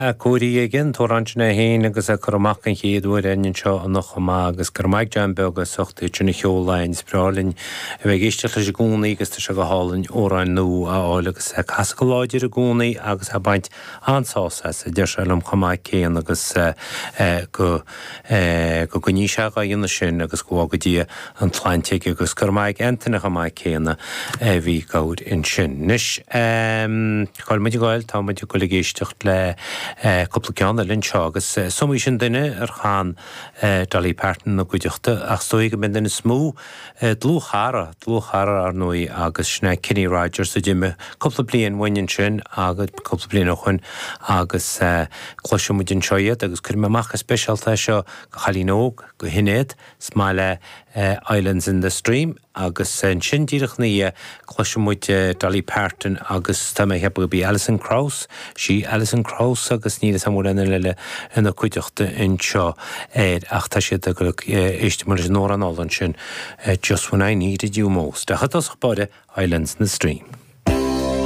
Cúirí gin tórántna héin agus a chumach an chéadúir aon seo an nach chumá agus gurmaid John Begus sochtaí trna cheolainn sprálinn a bheith géisteach leis a gúnaí agus tá se go hálainn óráin nó a áil agus a cas go láidir a gúnaí agus a baint ansása a deir se lom chumá céan agus go ní seach a dhéana sin agus go ágadí an tláinte agus gurmaid antainna chumá céanna bhí gáid in sin. Nis chuil muid gáil tá muid go le géisteach le Couple ceanna linn seo agus somí sin duine ar chan Dolly Parton na gúideachta ach stoi go mynd in smú dlúchara ar nuí agus sna Kenny Rogers a dime couple blian wainin sin agus couple blian ochun agus cloisiú muidin seoiad agus cur meach a specialta seo go chalínóg go hinnéad smáile Islands in the Stream agus sin díirech ní cloisiú muid Dolly Parton agus tá mé hebú bí Alison Krauss Alison Krauss agus ní samú leile ina cuideachta in seo ach tá siad a go éiste mar is nór an álan sin just when I needed you most. A chatas báide Islands in the Stream.